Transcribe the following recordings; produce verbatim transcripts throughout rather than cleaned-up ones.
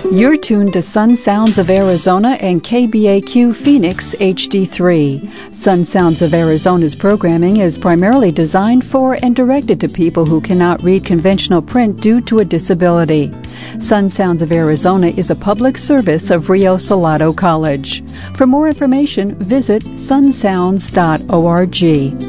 You're tuned to Sun Sounds of Arizona and K B A Q Phoenix H D three. Sun Sounds of Arizona's programming is primarily designed for and directed to people who cannot read conventional print due to a disability. Sun Sounds of Arizona is a public service of Rio Salado College. For more information, visit sun sounds dot org.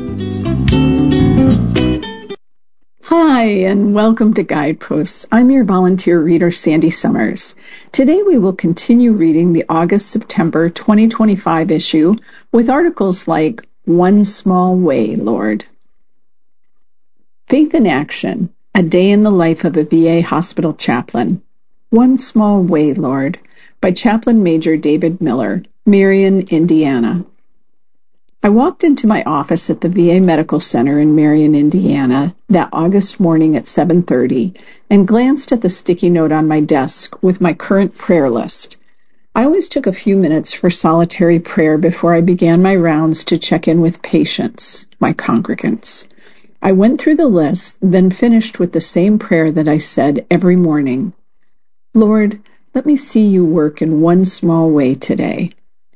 Hi, and welcome to Guideposts. I'm your volunteer reader, Sandy Summers. Today we will continue reading the August-September twenty twenty-five issue with articles like One Small Way, Lord. Faith in Action, A Day in the Life of a V A Hospital Chaplain. One Small Way, Lord, by Chaplain Major David Miller, Marion, Indiana. I walked into my office at the V A Medical Center in Marion, Indiana, that August morning at seven thirty and glanced at the sticky note on my desk with my current prayer list. I always took a few minutes for solitary prayer before I began my rounds to check in with patients, my congregants. I went through the list, then finished with the same prayer that I said every morning. Lord, let me see you work in one small way today.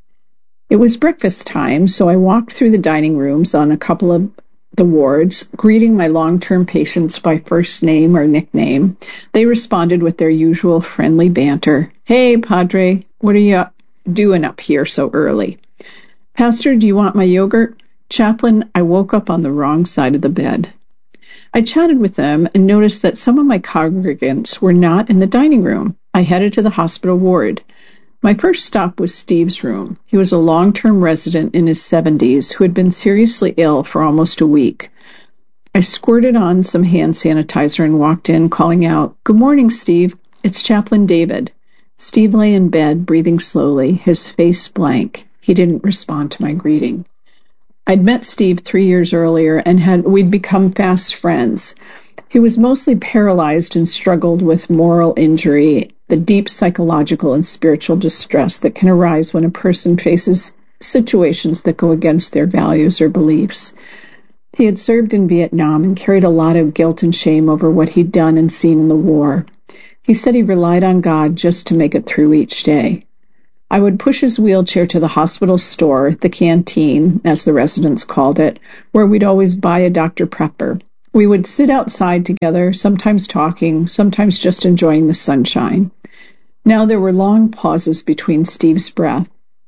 It was breakfast time, so I walked through the dining rooms on a couple of the wards, greeting my long-term patients by first name or nickname. They responded with their usual friendly banter. Hey, Padre, what are you doing up here so early? Pastor, do you want my yogurt? Chaplain, I woke up on the wrong side of the bed. I chatted with them and noticed that some of my congregants were not in the dining room. I headed to the hospital ward. My first stop was Steve's room. He was a long-term resident in his seventies who had been seriously ill for almost a week. I squirted on some hand sanitizer and walked in, calling out, Good morning, Steve. It's Chaplain David. Steve lay in bed, breathing slowly, his face blank. He didn't respond to my greeting. I'd met Steve three years earlier and had we'd become fast friends. He was mostly paralyzed and struggled with moral injury, the deep psychological and spiritual distress that can arise when a person faces situations that go against their values or beliefs. He had served in Vietnam and carried a lot of guilt and shame over what he'd done and seen in the war. He said he relied on God just to make it through each day. I would push his wheelchair to the hospital store, the canteen, as the residents called it, where we'd always buy a Doctor Pepper. We would sit outside together, sometimes talking, sometimes just enjoying the sunshine. Now there were long pauses between Steve's breaths.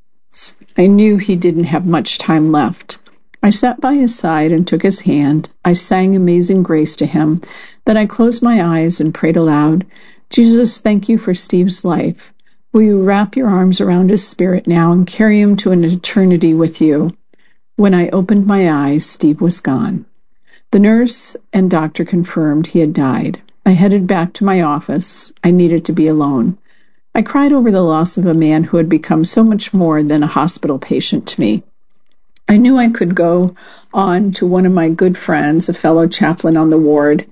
I knew he didn't have much time left. I sat by his side and took his hand. I sang Amazing Grace to him. Then I closed my eyes and prayed aloud, Jesus, thank you for Steve's life. Will you wrap your arms around his spirit now and carry him to an eternity with you? When I opened my eyes, Steve was gone. The nurse and doctor confirmed he had died. I headed back to my office. I needed to be alone. I cried over the loss of a man who had become so much more than a hospital patient to me. I knew I could go on to one of my good friends, a fellow chaplain on the ward,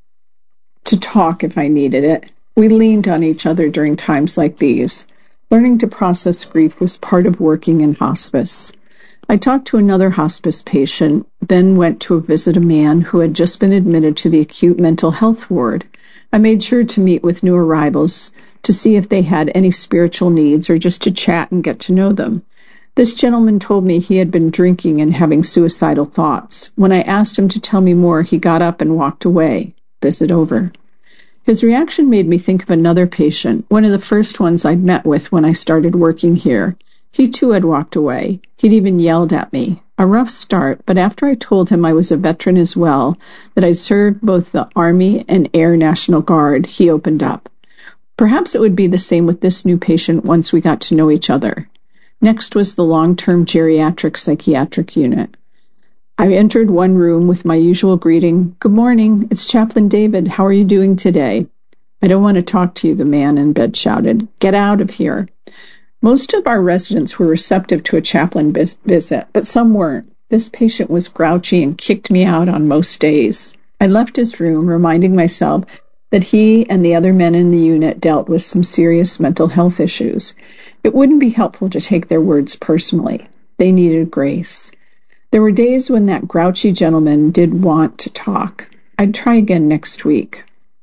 to talk if I needed it. We leaned on each other during times like these. Learning to process grief was part of working in hospice. I talked to another hospice patient, then went to visit a man who had just been admitted to the acute mental health ward. I made sure to meet with new arrivals to see if they had any spiritual needs or just to chat and get to know them. This gentleman told me he had been drinking and having suicidal thoughts. When I asked him to tell me more, he got up and walked away. Visit over. His reaction made me think of another patient, one of the first ones I'd met with when I started working here. He too had walked away. He'd even yelled at me. A rough start, but after I told him I was a veteran as well, that I'd served both the Army and Air National Guard, he opened up. Perhaps it would be the same with this new patient once we got to know each other. Next was the long-term geriatric psychiatric unit. I entered one room with my usual greeting, Good morning, it's Chaplain David. How are you doing today? I don't want to talk to you, the man in bed shouted. Get out of here. Most of our residents were receptive to a chaplain visit, but some weren't. This patient was grouchy and kicked me out on most days. I left his room, reminding myself that he and the other men in the unit dealt with some serious mental health issues. It wouldn't be helpful to take their words personally. They needed grace. There were days when that grouchy gentleman did want to talk. I'd try again next week.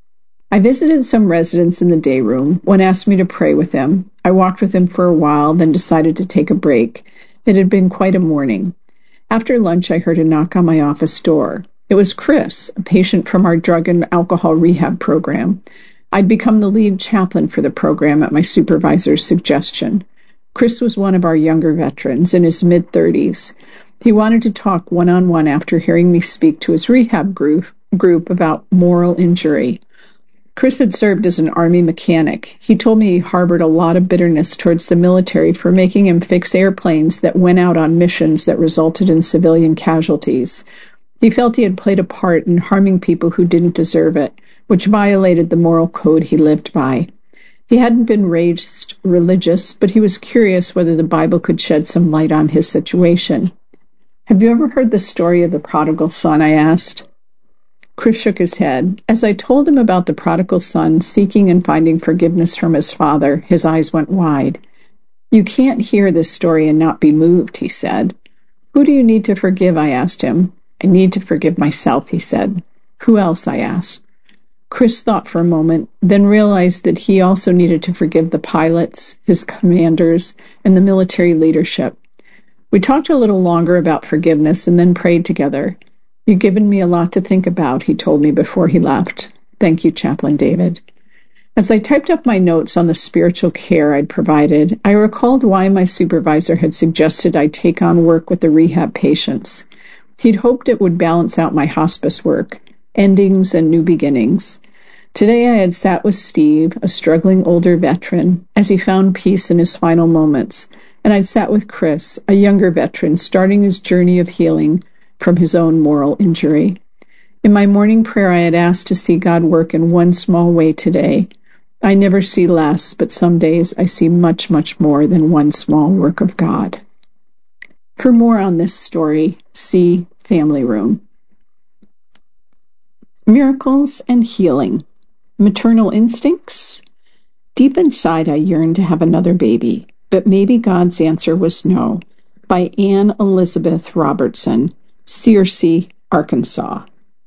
I visited some residents in the day room. One asked me to pray with him. I walked with him for a while, then decided to take a break. It had been quite a morning. After lunch, I heard a knock on my office door. It was Chris, a patient from our drug and alcohol rehab program. I'd become the lead chaplain for the program at my supervisor's suggestion. Chris was one of our younger veterans, in his mid-thirties. He wanted to talk one-on-one after hearing me speak to his rehab group, group about moral injury. Chris had served as an Army mechanic. He told me he harbored a lot of bitterness towards the military for making him fix airplanes that went out on missions that resulted in civilian casualties. He felt he had played a part in harming people who didn't deserve it, which violated the moral code he lived by. He hadn't been raised religious, but he was curious whether the Bible could shed some light on his situation. "Have you ever heard the story of the prodigal son?" I asked. Chris shook his head. As I told him about the prodigal son seeking and finding forgiveness from his father, his eyes went wide. "You can't hear this story and not be moved," he said. "Who do you need to forgive?" I asked him. "I need to forgive myself," he said. "Who else?" I asked. Chris thought for a moment, then realized that he also needed to forgive the pilots, his commanders, and the military leadership. We talked a little longer about forgiveness and then prayed together. "You've given me a lot to think about," he told me before he left. "Thank you, Chaplain David." As I typed up my notes on the spiritual care I'd provided, I recalled why my supervisor had suggested I take on work with the rehab patients. He'd hoped it would balance out my hospice work, endings and new beginnings. Today I had sat with Steve, a struggling older veteran, as he found peace in his final moments, and I'd sat with Chris, a younger veteran, starting his journey of healing from his own moral injury. In my morning prayer, I had asked to see God work in one small way today. I never see less, but some days I see much, much more than one small work of God. For more on this story, see Family Room. Miracles and healing. Maternal instincts? Deep inside, I yearned to have another baby, but maybe God's answer was no. By Anne Elizabeth Robertson, Searcy, Arkansas.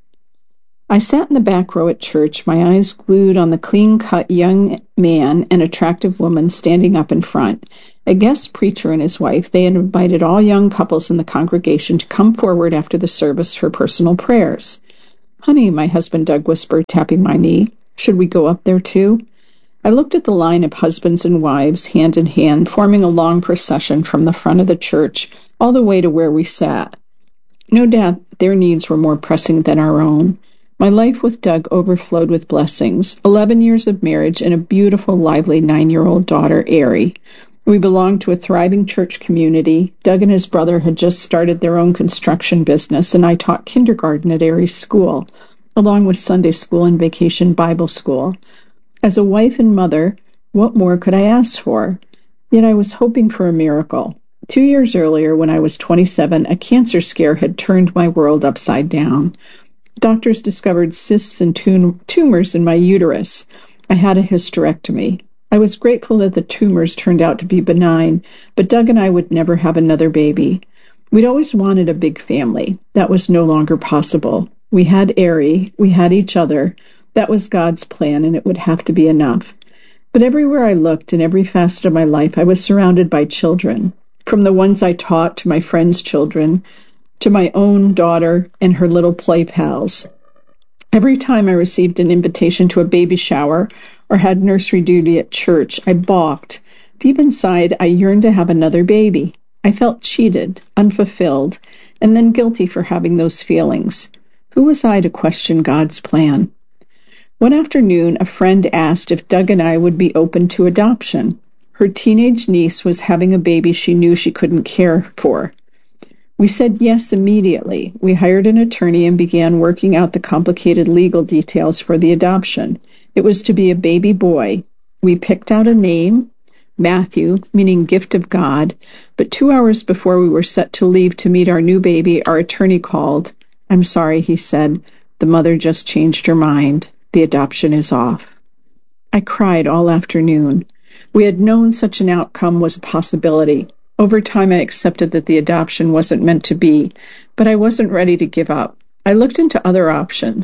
I sat in the back row at church, my eyes glued on the clean-cut young man and attractive woman standing up in front. A guest preacher and his wife, they had invited all young couples in the congregation to come forward after the service for personal prayers. "Honey," my husband Doug whispered, tapping my knee, "should we go up there too?" I looked at the line of husbands and wives, hand in hand, forming a long procession from the front of the church all the way to where we sat. No doubt their needs were more pressing than our own. My life with Doug overflowed with blessings, eleven years of marriage and a beautiful, lively nine-year-old daughter, Ari. We belonged to a thriving church community. Doug and his brother had just started their own construction business, and I taught kindergarten at Ari's school, along with Sunday school and vacation Bible school. As a wife and mother, what more could I ask for? Yet I was hoping for a miracle. Two years earlier, when I was twenty-seven, a cancer scare had turned my world upside down. Doctors discovered cysts and tum- tumors in my uterus. I had a hysterectomy. I was grateful that the tumors turned out to be benign, but Doug and I would never have another baby. We'd always wanted a big family. That was no longer possible. We had Ari. We had each other. That was God's plan, and it would have to be enough. But everywhere I looked, in every facet of my life, I was surrounded by children. From the ones I taught to my friends' children, to my own daughter and her little play pals. Every time I received an invitation to a baby shower or had nursery duty at church, I balked. Deep inside, I yearned to have another baby. I felt cheated, unfulfilled, and then guilty for having those feelings. Who was I to question God's plan? One afternoon, a friend asked if Doug and I would be open to adoption. Her teenage niece was having a baby she knew she couldn't care for. We said yes immediately. We hired an attorney and began working out the complicated legal details for the adoption. It was to be a baby boy. We picked out a name, Matthew, meaning gift of God, but two hours before we were set to leave to meet our new baby, our attorney called. "I'm sorry," he said. "The mother just changed her mind. The adoption is off." I cried all afternoon. We had known such an outcome was a possibility. Over time, I accepted that the adoption wasn't meant to be, but I wasn't ready to give up. I looked into other options.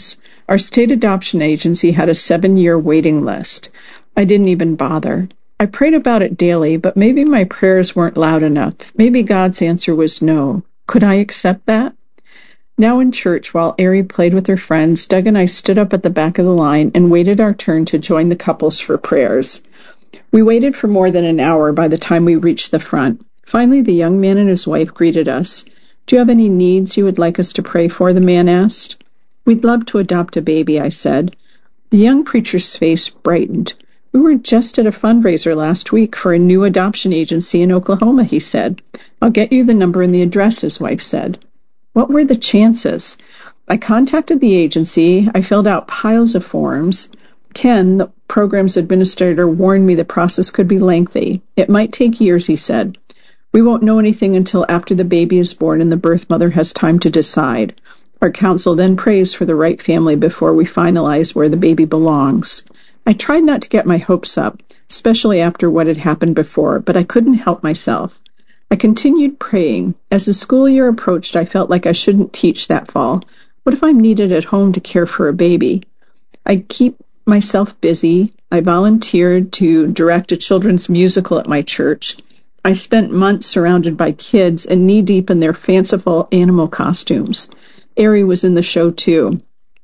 Our state adoption agency had a seven-year waiting list. I didn't even bother. I prayed about it daily, but maybe my prayers weren't loud enough. Maybe God's answer was no. Could I accept that? Now in church, while Ari played with her friends, Doug and I stood up at the back of the line and waited our turn to join the couples for prayers. We waited for more than an hour by the time we reached the front. Finally, the young man and his wife greeted us. "Do you have any needs you would like us to pray for?" the man asked. "We'd love to adopt a baby," I said. The young preacher's face brightened. "We were just at a fundraiser last week for a new adoption agency in Oklahoma," he said. "I'll get you the number and the address," his wife said. What were the chances? I contacted the agency. I filled out piles of forms. Ken, the program's administrator, warned me the process could be lengthy. It might take years, he said. We won't know anything until after the baby is born and the birth mother has time to decide. Our counsel then prays for the right family before we finalize where the baby belongs. I tried not to get my hopes up, especially after what had happened before, but I couldn't help myself. I continued praying. As the school year approached, I felt like I shouldn't teach that fall. What if I'm needed at home to care for a baby? I keep myself busy. I volunteered to direct a children's musical at my church. I spent months surrounded by kids and knee-deep in their fanciful animal costumes. Ari was in the show, too.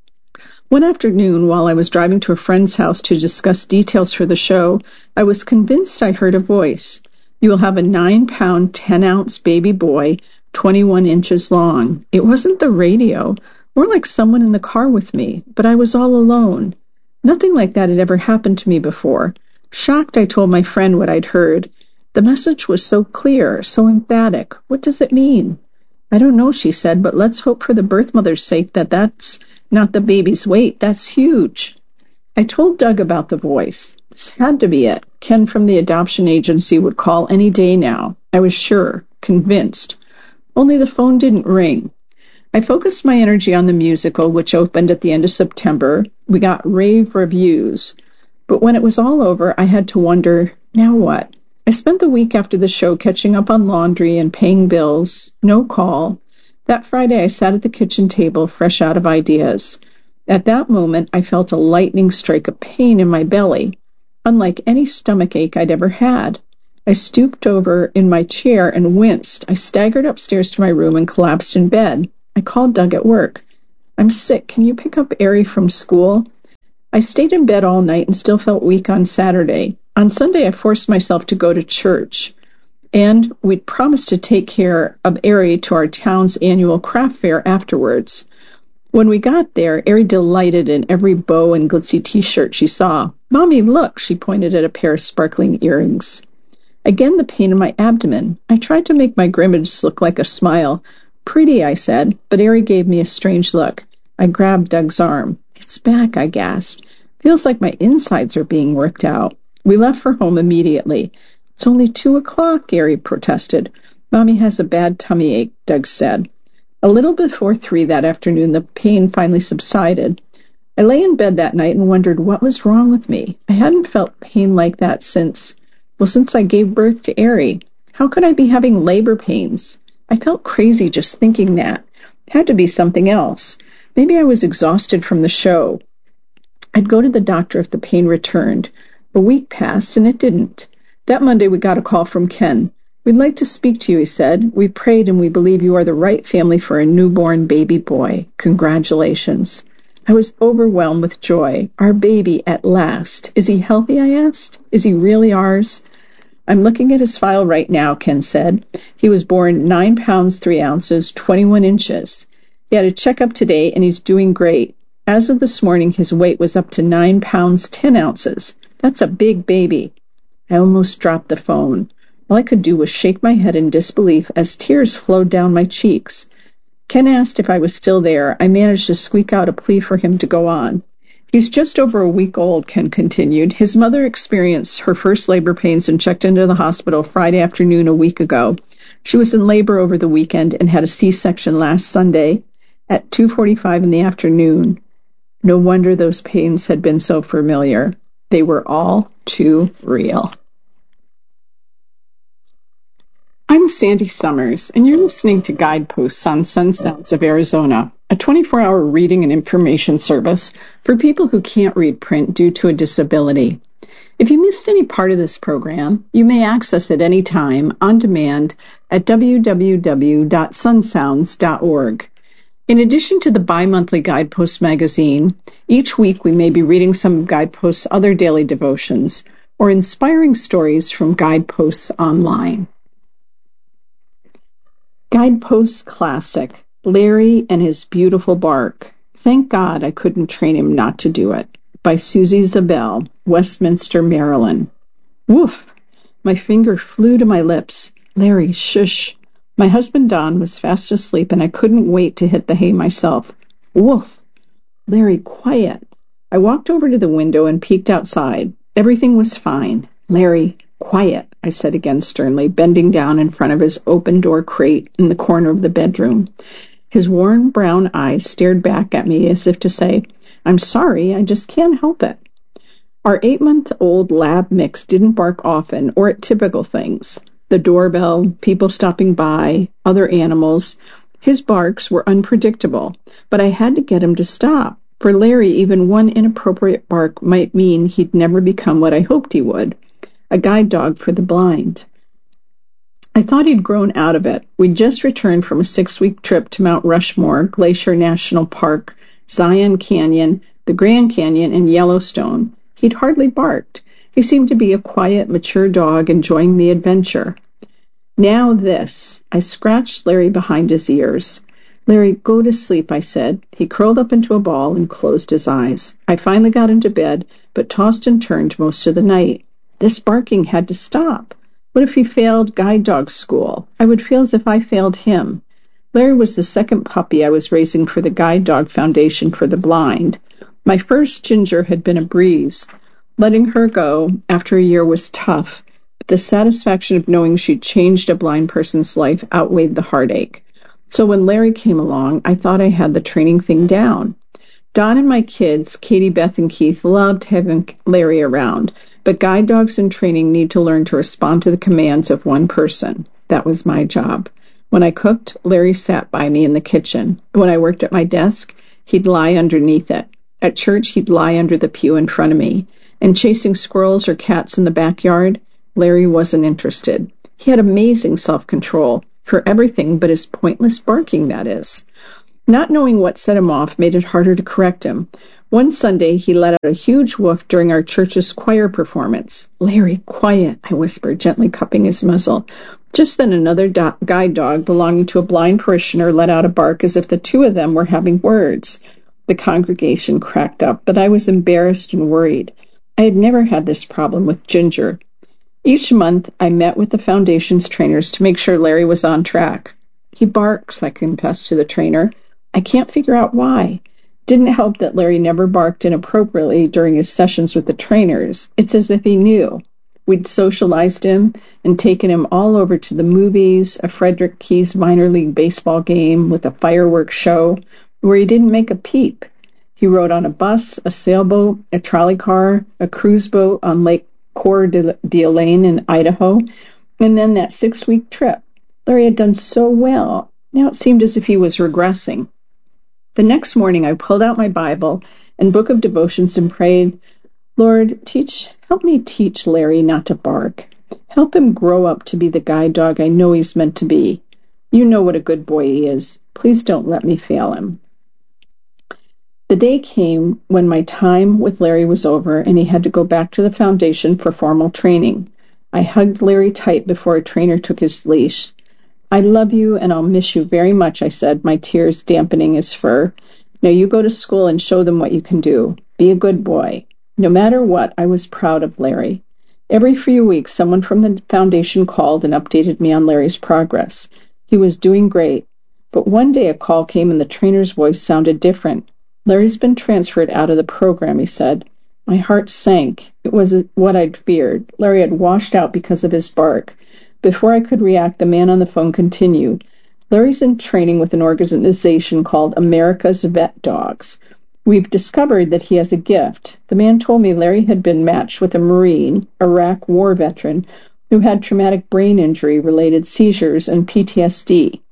One afternoon, while I was driving to a friend's house to discuss details for the show, I was convinced I heard a voice. "You will have a nine-pound, ten-ounce baby boy, twenty-one inches long." It wasn't the radio, more like someone in the car with me, but I was all alone. Nothing like that had ever happened to me before. Shocked, I told my friend what I'd heard. The message was so clear, so emphatic. What does it mean? "I don't know," she said, "but let's hope for the birth mother's sake that that's not the baby's weight. That's huge." I told Doug about the voice. This had to be it. Ken from the adoption agency would call any day now. I was sure, convinced. Only the phone didn't ring. I focused my energy on the musical, which opened at the end of September. We got rave reviews. But when it was all over, I had to wonder, now what? I spent the week after the show catching up on laundry and paying bills. No call. That Friday, I sat at the kitchen table, fresh out of ideas. At that moment, I felt a lightning strike of pain in my belly, unlike any stomach ache I'd ever had. I stooped over in my chair and winced. I staggered upstairs to my room and collapsed in bed. I called Doug at work. "I'm sick. Can you pick up Ari from school?" I stayed in bed all night and still felt weak on Saturday. On Sunday, I forced myself to go to church, and we'd promised to take care of Ari to our town's annual craft fair afterwards. When we got there, Ari delighted in every bow and glitzy T-shirt she saw. "Mommy, look!" She pointed at a pair of sparkling earrings. Again, the pain in my abdomen. I tried to make my grimace look like a smile. "Pretty," I said, but Ari gave me a strange look. I grabbed Doug's arm. "It's back," I gasped. "Feels like my insides are being worked out." We left for home immediately. "It's only two o'clock, Ari protested. "Mommy has a bad tummy ache," Doug said. A little before three that afternoon, the pain finally subsided. I lay in bed that night and wondered what was wrong with me. I hadn't felt pain like that since, well, since I gave birth to Ari. How could I be having labor pains? I felt crazy just thinking that. It had to be something else. Maybe I was exhausted from the show. I'd go to the doctor if the pain returned. A week passed, and it didn't. That Monday, we got a call from Ken. "We'd like to speak to you," he said. "We prayed, and we believe you are the right family for a newborn baby boy. Congratulations." I was overwhelmed with joy. Our baby, at last. "Is he healthy?" I asked. "Is he really ours?" "I'm looking at his file right now," Ken said. "He was born nine pounds, three ounces, twenty-one inches. He had a checkup today, and he's doing great. As of this morning, his weight was up to nine pounds, ten ounces. That's a big baby." I almost dropped the phone. All I could do was shake my head in disbelief as tears flowed down my cheeks. Ken asked if I was still there. I managed to squeak out a plea for him to go on. "He's just over a week old," Ken continued. "His mother experienced her first labor pains and checked into the hospital Friday afternoon a week ago. She was in labor over the weekend and had a C-section last Sunday at two forty-five in the afternoon. No wonder those pains had been so familiar. They were all too real." I'm Sandy Summers, and you're listening to Guideposts on Sun Sounds of Arizona, a twenty-four hour reading and information service for people who can't read print due to a disability. If you missed any part of this program, you may access it anytime on demand at w w w dot sun sounds dot org. In addition to the bi-monthly Guidepost magazine, each week we may be reading some of Guidepost's other daily devotions or inspiring stories from Guideposts online. Guidepost Classic, Larry and His Beautiful Bark. Thank God I couldn't train him not to do it. By Susie Zabel, Westminster, Maryland. Woof! My finger flew to my lips. Larry, shush. My husband Don was fast asleep and I couldn't wait to hit the hay myself. Woof! Larry, quiet. I walked over to the window and peeked outside. Everything was fine. Larry, quiet, I said again sternly, bending down in front of his open-door crate in the corner of the bedroom. His worn brown eyes stared back at me as if to say, I'm sorry, I just can't help it. Our eight-month-old lab mix didn't bark often or at typical things. The doorbell, people stopping by, other animals. His barks were unpredictable, but I had to get him to stop. For Larry, even one inappropriate bark might mean he'd never become what I hoped he would, a guide dog for the blind. I thought he'd grown out of it. We'd just returned from a six-week trip to Mount Rushmore, Glacier National Park, Zion Canyon, the Grand Canyon, and Yellowstone. He'd hardly barked. He seemed to be a quiet, mature dog enjoying the adventure. Now this. I scratched Larry behind his ears. Larry, go to sleep, I said. He curled up into a ball and closed his eyes. I finally got into bed, but tossed and turned most of the night. This barking had to stop. What if he failed guide dog school? I would feel as if I failed him. Larry was the second puppy I was raising for the Guide Dog Foundation for the Blind. My first Ginger had been a breeze. Letting her go after a year was tough, but the satisfaction of knowing she'd changed a blind person's life outweighed the heartache. So when Larry came along, I thought I had the training thing down. Don and my kids, Katie, Beth, and Keith, loved having Larry around, but guide dogs in training need to learn to respond to the commands of one person. That was my job. When I cooked, Larry sat by me in the kitchen. When I worked at my desk, he'd lie underneath it. At church, he'd lie under the pew in front of me. And chasing squirrels or cats in the backyard, Larry wasn't interested. He had amazing self-control for everything but his pointless barking, that is. Not knowing what set him off made it harder to correct him. One Sunday, he let out a huge woof during our church's choir performance. Larry, quiet, I whispered, gently cupping his muzzle. Just then another do- guide dog belonging to a blind parishioner let out a bark as if the two of them were having words. The congregation cracked up, but I was embarrassed and worried. I had never had this problem with Ginger. Each month, I met with the Foundation's trainers to make sure Larry was on track. He barks, I confessed to the trainer. I can't figure out why. Didn't help that Larry never barked inappropriately during his sessions with the trainers. It's as if he knew. We'd socialized him and taken him all over to the movies, a Frederick Keys minor league baseball game with a fireworks show where he didn't make a peep. He rode on a bus, a sailboat, a trolley car, a cruise boat on Lake Coeur d'Alene in Idaho, and then that six-week trip. Larry had done so well. Now it seemed as if he was regressing. The next morning I pulled out my Bible and book of devotions and prayed, Lord, teach, help me teach Larry not to bark. Help him grow up to be the guide dog I know he's meant to be. You know what a good boy he is. Please don't let me fail him. The day came when my time with Larry was over and he had to go back to the foundation for formal training. I hugged Larry tight before a trainer took his leash. I love you and I'll miss you very much, I said, my tears dampening his fur. Now you go to school and show them what you can do. Be a good boy. No matter what, I was proud of Larry. Every few weeks, someone from the foundation called and updated me on Larry's progress. He was doing great. But one day a call came and the trainer's voice sounded different. Larry's been transferred out of the program, he said. My heart sank. It was what I'd feared. Larry had washed out because of his bark. Before I could react, the man on the phone continued. Larry's in training with an organization called America's Vet Dogs. We've discovered that he has a gift. The man told me Larry had been matched with a Marine, Iraq war veteran, who had traumatic brain injury-related seizures and P T S D.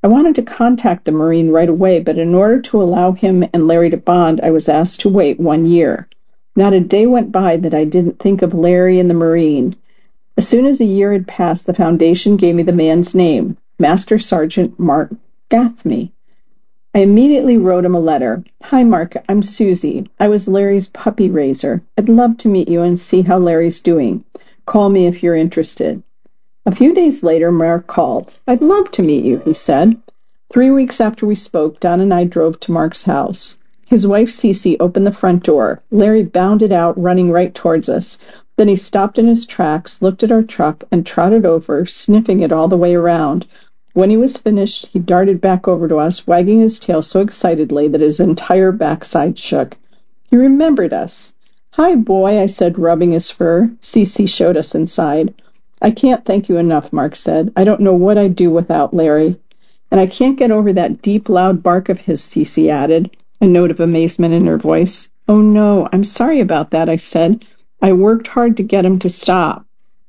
I wanted to contact the Marine right away, but in order to allow him and Larry to bond, I was asked to wait one year. Not a day went by that I didn't think of Larry and the Marine. As soon as a year had passed, the Foundation gave me the man's name, Master Sergeant Mark Gaffney. I immediately wrote him a letter. Hi, Mark, I'm Susie. I was Larry's puppy raiser. I'd love to meet you and see how Larry's doing. Call me if you're interested. A few days later, Mark called. I'd love to meet you, he said. Three weeks after we spoke, Don and I drove to Mark's house. His wife, Cece, opened the front door. Larry bounded out, running right towards us. Then he stopped in his tracks, looked at our truck, and trotted over, sniffing it all the way around. When he was finished, he darted back over to us, wagging his tail so excitedly that his entire backside shook. He remembered us. Hi, boy, I said, rubbing his fur. Cece showed us inside. I can't thank you enough, Mark said. I don't know what I'd do without Larry. And I can't get over that deep, loud bark of his, Cece added, a note of amazement in her voice. Oh, no, I'm sorry about that, I said. I worked hard to get him to stop.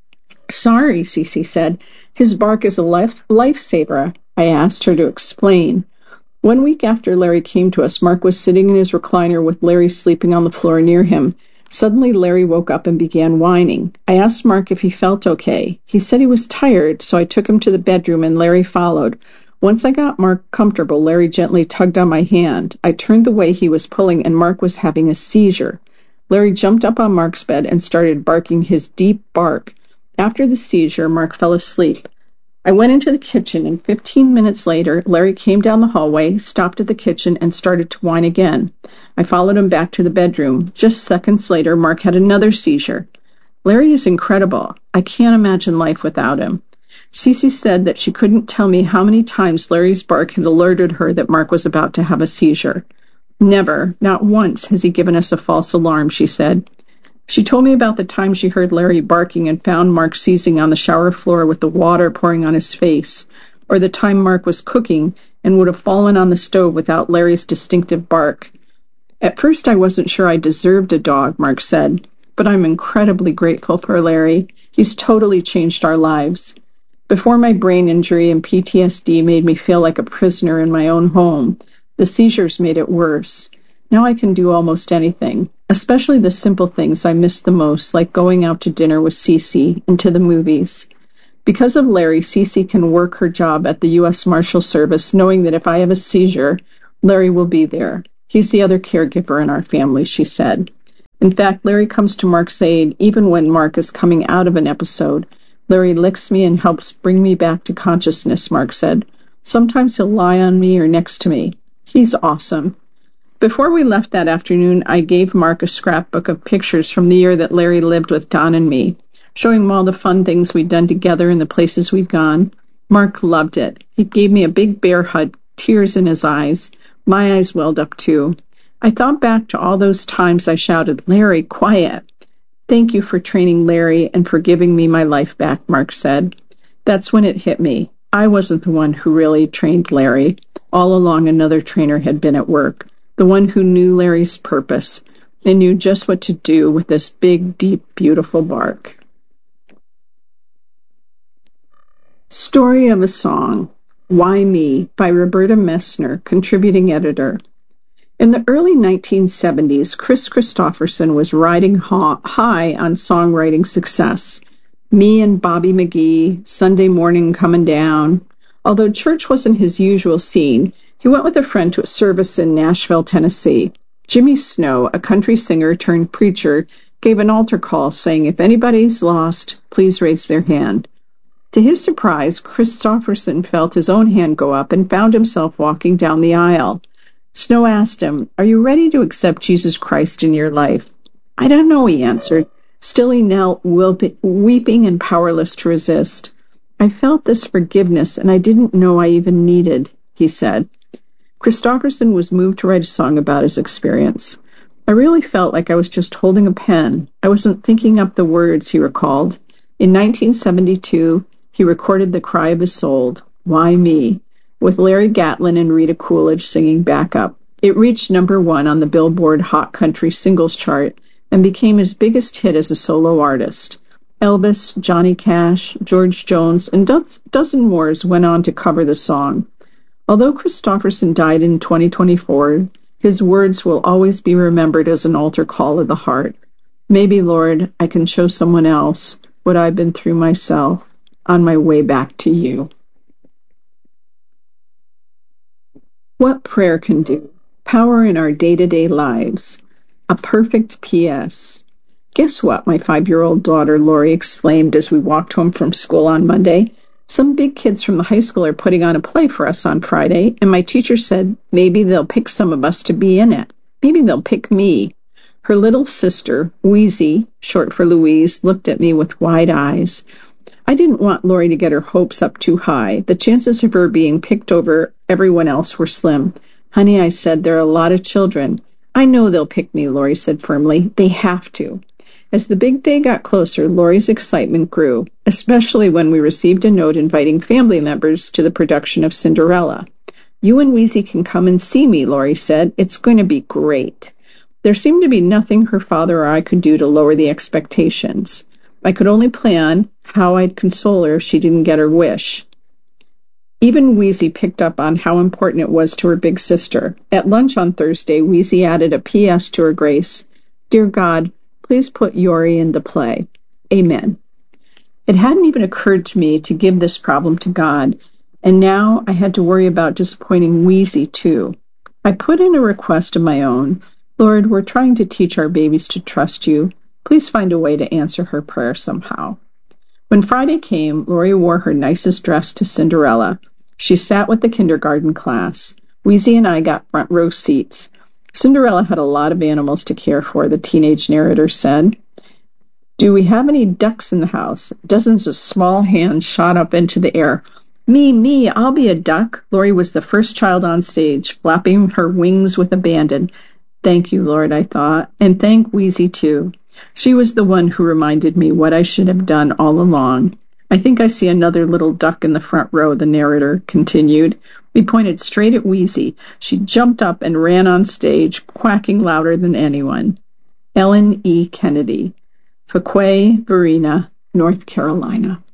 Sorry, Cece said. His bark is a life lifesaver. I asked her to explain. One week after Larry came to us, Mark was sitting in his recliner with Larry sleeping on the floor near him. Suddenly, Larry woke up and began whining. I asked Mark if he felt okay. He said he was tired, so I took him to the bedroom and Larry followed. Once I got Mark comfortable, Larry gently tugged on my hand. I turned the way he was pulling, and Mark was having a seizure. Larry jumped up on Mark's bed and started barking his deep bark. After the seizure, Mark fell asleep. I went into the kitchen, and fifteen minutes later, Larry came down the hallway, stopped at the kitchen, and started to whine again. I followed him back to the bedroom. Just seconds later, Mark had another seizure. Larry is incredible. I can't imagine life without him. Cece said that she couldn't tell me how many times Larry's bark had alerted her that Mark was about to have a seizure. Never, not once, has he given us a false alarm, she said. She told me about the time she heard Larry barking and found Mark seizing on the shower floor with the water pouring on his face, or the time Mark was cooking and would have fallen on the stove without Larry's distinctive bark. At first I wasn't sure I deserved a dog, Mark said, but I'm incredibly grateful for Larry. He's totally changed our lives. Before my brain injury and P T S D made me feel like a prisoner in my own home, the seizures made it worse. Now I can do almost anything, especially the simple things I miss the most, like going out to dinner with Cece and to the movies. Because of Larry, Cece can work her job at the U S Marshal Service, knowing that if I have a seizure, Larry will be there. He's the other caregiver in our family, she said. In fact, Larry comes to Mark's aid even when Mark is coming out of an episode. Larry licks me and helps bring me back to consciousness, Mark said. Sometimes he'll lie on me or next to me. He's awesome. Before we left that afternoon, I gave Mark a scrapbook of pictures from the year that Larry lived with Don and me, showing him all the fun things we'd done together and the places we'd gone. Mark loved it. He gave me a big bear hug, tears in his eyes. My eyes welled up too. I thought back to all those times I shouted, Larry, quiet. Thank you for training Larry and for giving me my life back, Mark said. That's when it hit me. I wasn't the one who really trained Larry. All along, another trainer had been at work, the one who knew Larry's purpose and knew just what to do with this big, deep, beautiful bark. Story of a Song, Why Me, by Roberta Messner, contributing editor. In the early nineteen seventies, Chris Christopherson was riding ha- high on songwriting success. Me and Bobby McGee, Sunday Morning Coming Down. Although church wasn't his usual scene, he went with a friend to a service in Nashville, Tennessee. Jimmy Snow, a country singer turned preacher, gave an altar call saying, if anybody's lost, please raise their hand. To his surprise, Christopherson felt his own hand go up and found himself walking down the aisle. Snow asked him, are you ready to accept Jesus Christ in your life? I don't know, he answered. Still he knelt, weeping and powerless to resist. I felt this forgiveness, and I didn't know I even needed, he said. Christopherson was moved to write a song about his experience. I really felt like I was just holding a pen. I wasn't thinking up the words, he recalled. In nineteen seventy-two, he recorded The Cry of His Soul, Why Me?, with Larry Gatlin and Rita Coolidge singing backup. It reached number one on the Billboard Hot Country Singles Chart and became his biggest hit as a solo artist. Elvis, Johnny Cash, George Jones, and do- dozen more went on to cover the song. Although Christofferson died in twenty twenty-four, his words will always be remembered as an altar call of the heart. Maybe, Lord, I can show someone else what I've been through myself on my way back to you. What prayer can do. Power in our day-to-day lives. A perfect P S. Guess what, my five-year-old daughter Lori exclaimed as we walked home from school on Monday. Some big kids from the high school are putting on a play for us on Friday, and my teacher said maybe they'll pick some of us to be in it. Maybe they'll pick me. Her little sister, Wheezy, short for Louise, looked at me with wide eyes. I didn't want Lori to get her hopes up too high. The chances of her being picked over everyone else were slim. Honey, I said, there are a lot of children. I know they'll pick me, Lori said firmly. They have to. As the big day got closer, Lori's excitement grew, especially when we received a note inviting family members to the production of Cinderella. You and Wheezy can come and see me, Lori said. It's going to be great. There seemed to be nothing her father or I could do to lower the expectations. I could only plan how I'd console her if she didn't get her wish. Even Wheezy picked up on how important it was to her big sister. At lunch on Thursday, Wheezy added a P S to her grace. Dear God, please put Yori in the play. Amen. It hadn't even occurred to me to give this problem to God, and now I had to worry about disappointing Wheezy too. I put in a request of my own. Lord, we're trying to teach our babies to trust you. Please find a way to answer her prayer somehow. When Friday came, Lori wore her nicest dress to Cinderella. She sat with the kindergarten class. Wheezy and I got front row seats. Cinderella had a lot of animals to care for, the teenage narrator said. Do we have any ducks in the house? Dozens of small hands shot up into the air. Me, me, I'll be a duck. Lori was the first child on stage, flapping her wings with abandon. Thank you, Lord, I thought, and thank Wheezy too. She was the one who reminded me what I should have done all along. I think I see another little duck in the front row, the narrator continued. We pointed straight at Wheezy. She jumped up and ran on stage, quacking louder than anyone. Ellen E. Kennedy, Fuquay Varina, North Carolina.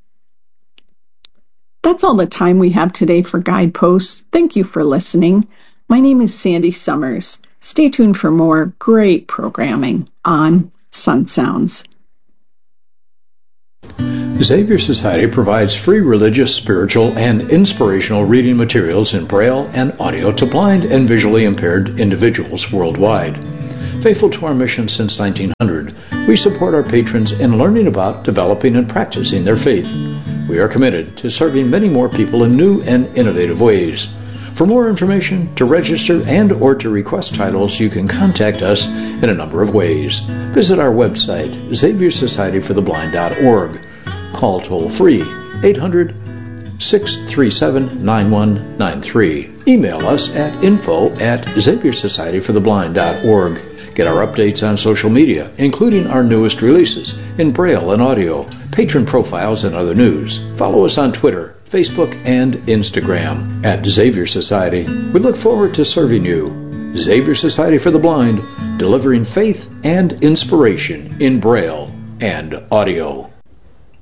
That's all the time we have today for Guideposts. Thank you for listening. My name is Sandy Summers. Stay tuned for more great programming on Sun Sounds. Xavier Society provides free religious, spiritual, and inspirational reading materials in Braille and audio to blind and visually impaired individuals worldwide. Faithful to our mission since nineteen hundred, we support our patrons in learning about, developing, and practicing their faith. We are committed to serving many more people in new and innovative ways. For more information, to register, and or to request titles, you can contact us in a number of ways. Visit our website, xavier society for the blind dot org. Call toll-free eight hundred, six three seven, nine one nine three. Email us at info at xavier society for the blind dot org. Get our updates on social media, including our newest releases in Braille and audio, patron profiles, and other news. Follow us on Twitter, Facebook, and Instagram at Xavier Society. We look forward to serving you. Xavier Society for the Blind, delivering faith and inspiration in Braille and audio.